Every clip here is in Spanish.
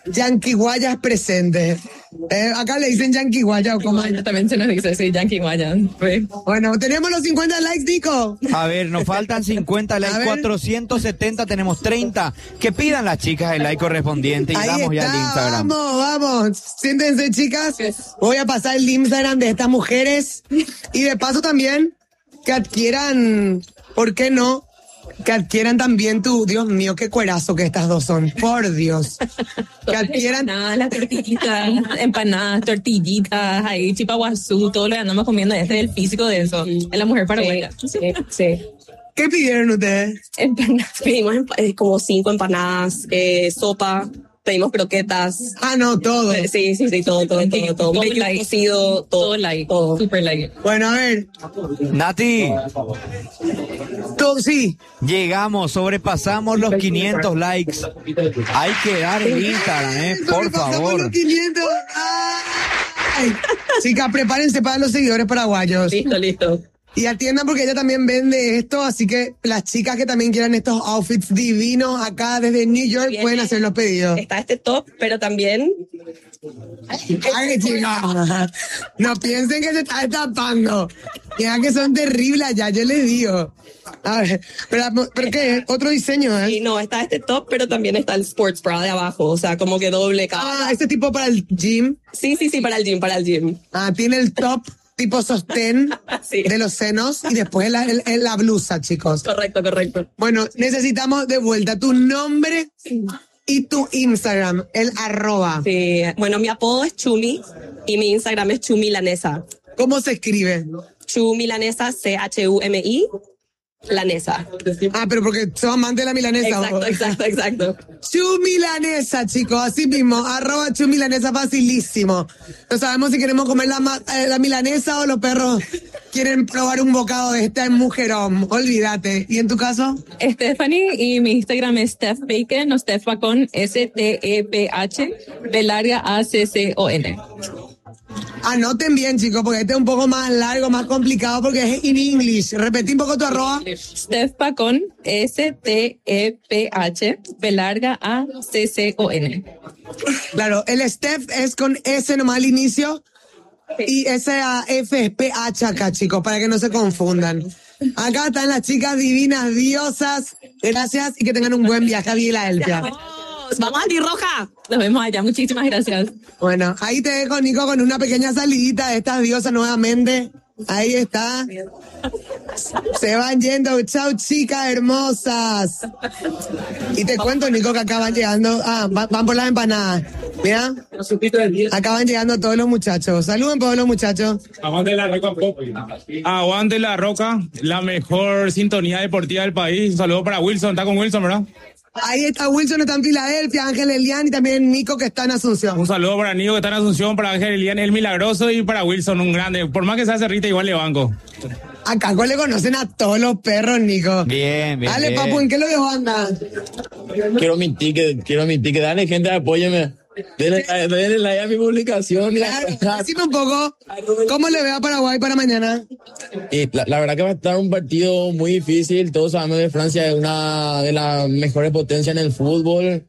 Yankee Guayas presente. Acá le dicen Yankee Guaya o como. También se nos dice, sí, Yankee Guaya. Bueno, tenemos los 50 likes, Nico. A ver, nos faltan 50 likes, 470, tenemos 30. Que pidan las chicas el like correspondiente y Ahí damos ya está, el Instagram. Vamos. Siéntense, chicas. Voy a pasar el Instagram de estas mujeres. Y de paso también que adquieran, ¿por qué no? Que adquieran también Dios mío, qué cuerazo que estas dos son, por Dios. Que adquieran las tortillitas, empanadas, tortillitas, ahí, chipaguazú, todo lo que andamos comiendo, el físico de eso, es la mujer paraguaya. Sí. ¿Qué pidieron ustedes? Empanadas. Pedimos como 5 empanadas, sopa, pedimos croquetas. Ah, no, todo. Sí, todo. Bacon cocido, todo. Todo. Super like. Bueno, a ver. Nati, Todo, sí. llegamos, sobrepasamos los 500 likes. Hay que dar el Instagram, por Sobrepasamos favor. los 500. Ay. Chicas, prepárense para los seguidores paraguayos. Listo. Y atiendan porque ella también vende esto, así que las chicas que también quieran estos outfits divinos acá desde New York pueden hacer los pedidos. Está este top, pero también... Ay, chicas, no piensen que se está destapando. Ya que son terribles allá, yo les digo. A ver, pero ¿qué? ¿Otro diseño, Sí, no, está este top, pero también está el sports bra de abajo, o sea, como que doble Ah, este tipo para el gym. Sí, para el gym. Ah, tiene el top tipo sostén Sí. de los senos y después la blusa, chicos. Correcto. Bueno, necesitamos de vuelta tu nombre y tu Instagram, el @. Sí, bueno, mi apodo es Chumi y mi Instagram es Chumilanesa. ¿Cómo se escribe? Chumilanesa, CHUMI, Lanesa. Ah, pero porque sos amante de la milanesa. Exacto. Chumilanesa, chicos, así mismo, @chumilanesa, facilísimo. No sabemos si queremos comer la milanesa o los perros quieren probar un bocado de este mujerón, olvídate. ¿Y en tu caso? Stephanie, y mi Instagram es Steph Bacon, o Steph Bacon, STEPH, Belaria ACCON. Anoten bien, chicos, porque este es un poco más largo, más complicado, porque es in English. Repetí un poco tu @. Steph Bacon, STEPH, Belarga ACCON. Claro, el Steph es con S nomás al inicio y SAF es PH acá, chicos, para que no se confundan. Acá están las chicas divinas, diosas. Gracias y que tengan un buen viaje a Filadelfia. ¡Vamos, Roja! Nos vemos allá, muchísimas gracias. Bueno, ahí te dejo, Nico, con una pequeña salidita de estas diosas nuevamente. Ahí está. Se van yendo. Chao, chicas hermosas. Y te cuento, Nico, que acaban llegando. Van por las empanadas. Mira. Acaban llegando todos los muchachos. Saluden todos los muchachos. Aguante la Roca Pop. Aguante la Roca, la mejor sintonía deportiva del país. Un saludo para Wilson. Está con Wilson, ¿verdad? Ahí está Wilson, está en Filadelfia, Ángel Elian y también Nico, que está en Asunción. Un saludo para Nico, que está en Asunción, para Ángel Elian, el milagroso, y para Wilson, un grande. Por más que sea cerrita, igual le banco. Acá le conocen a todos los perros, Nico. Bien. Dale, papu, ¿en qué lo dejó andar? Quiero mi ticket. Dale, gente, apóyeme. Denle like a mi publicación. Claro, decime un poco, ¿cómo le veo a Paraguay para mañana? Y la verdad que va a estar un partido muy difícil. Todos sabemos que Francia es una de las mejores potencias en el fútbol.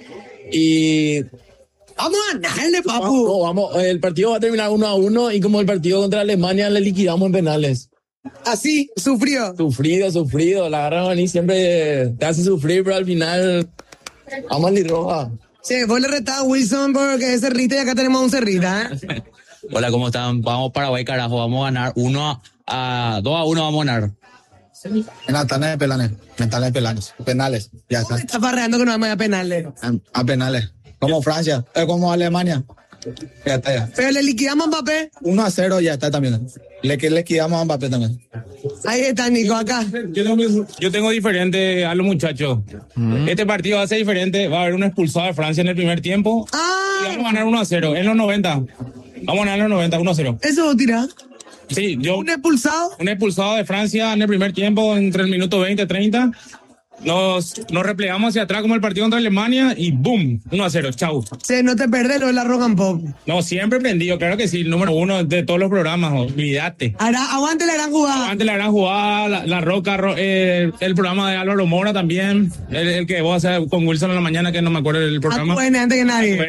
Y Vamos a ganarle, papu. vamos, el partido va a terminar 1-1 y como el partido contra Alemania le liquidamos en penales. Así, sufrió. Sufrido. La verdad, Maní siempre te hace sufrir, pero al final vamos a Roja. Sí, vos le retás a Wilson porque es cerrita y acá tenemos un cerrita, ¿eh? Hola, ¿cómo están? Vamos Paraguay, carajo. Vamos a ganar 2-1, vamos a ganar. Mentales de penales, ya está. Está farreando que no vamos a penales. A penales. Como Francia, como Alemania. Ya está, ya. Pero le liquidamos a Mbappé. 1-0 ya está también. Le liquidamos a Mbappé también. Ahí está, Nico, acá. Yo tengo diferente a los muchachos. Este partido va a ser diferente. Va a haber un expulsado de Francia en el primer tiempo. Y vamos a ganar 1-0 en los 90. Vamos a ganar en los 90, 1-0. ¿Eso vos tirás? Sí, ¿Un expulsado? Un expulsado de Francia en el primer tiempo, entre el minuto 20 y 30. Nos replegamos hacia atrás como el partido contra Alemania y ¡boom! 1-0, chau. Sí, no te perdés lo de la Rock and Pop. No, siempre prendido, claro que sí, el número 1 de todos los programas, olvídate. Aguante la gran jugada. Aguante la gran jugada, la Roca, el programa de Álvaro Mora también, el que vos haces con Wilson en la mañana, que no me acuerdo del programa. Bueno, antes que nadie.